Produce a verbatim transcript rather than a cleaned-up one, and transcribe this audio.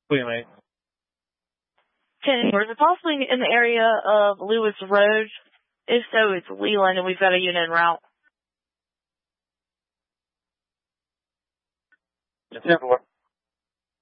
Wait, mate. ten, is it possibly in the area of Lewis Road? If so, it's Leland, and we've got a unit en route. ten four.